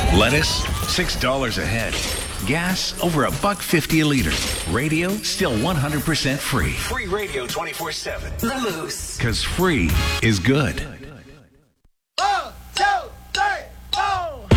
Lettuce, $6 a head. Gas, over $1.50 a liter. Radio, still 100% free. Free radio 24/7. The Moose. Because free is good.